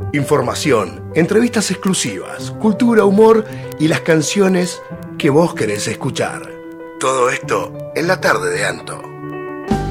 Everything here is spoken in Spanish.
Información, entrevistas exclusivas, cultura, humor y las canciones que vos querés escuchar. Todo esto en la tarde de Anto.